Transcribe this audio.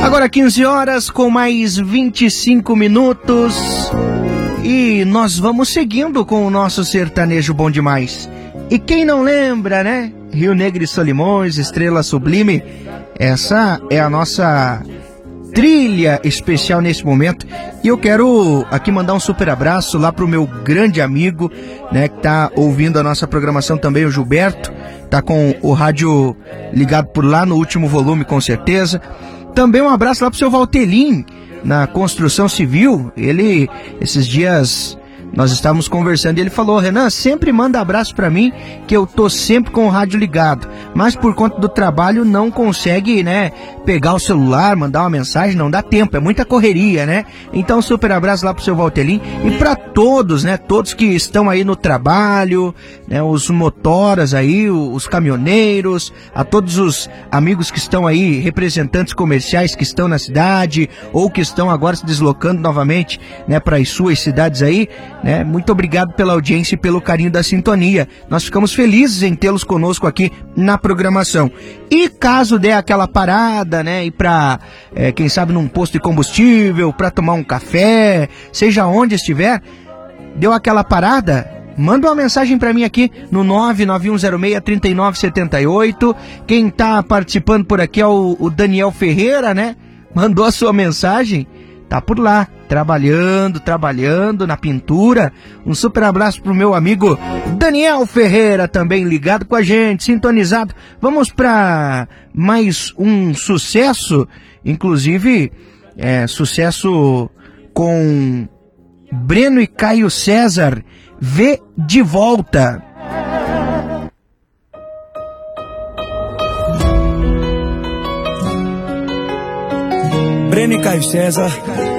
Agora 15 horas com mais 25 minutos e nós vamos seguindo com o nosso sertanejo bom demais. E quem não lembra, né? Rio Negro e Solimões, Estrela Sublime, essa é a nossa trilha especial nesse momento. E eu quero aqui mandar um super abraço lá pro meu grande amigo, né, que tá ouvindo a nossa programação também, o Gilberto, tá com o rádio ligado por lá no último volume, com certeza. Também um abraço lá pro seu Valtelim, na construção civil. Ele, esses dias, nós estávamos conversando e ele falou: Renan, sempre manda abraço pra mim, que eu tô sempre com o rádio ligado, mas por conta do trabalho não consegue, né, pegar o celular, mandar uma mensagem, não dá tempo, é muita correria, né? Então super abraço lá pro seu Valtelim e pra todos, né, todos que estão aí no trabalho, né, os motoras aí, os caminhoneiros, a todos os amigos que estão aí, representantes comerciais que estão na cidade ou que estão agora se deslocando novamente, né, para as suas cidades aí, né? Muito obrigado pela audiência e pelo carinho da sintonia. Nós ficamos felizes em tê-los conosco aqui na programação. E caso der aquela parada, né, ir pra, quem sabe num posto de combustível, pra tomar um café, seja onde estiver, deu aquela parada, manda uma mensagem pra mim aqui no 99106-3978. Quem tá participando por aqui é o Daniel Ferreira, né? Mandou a sua mensagem, tá por lá, trabalhando na pintura. Um super abraço pro meu amigo Daniel Ferreira, também ligado com a gente, sintonizado. Vamos pra mais um sucesso, inclusive, sucesso com Breno e Caio César, Vê de Volta. Breno e Caio César,